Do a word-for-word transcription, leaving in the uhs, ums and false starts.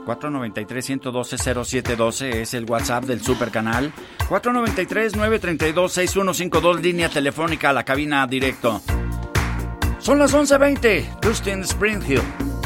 cuatro noventa y tres, uno doce, cero siete doce es el WhatsApp del Super Canal. cuatro noventa y tres, nueve treinta y dos, seis uno cinco dos, línea telefónica a la cabina directo. Son las once veinte, Dustin Springfield.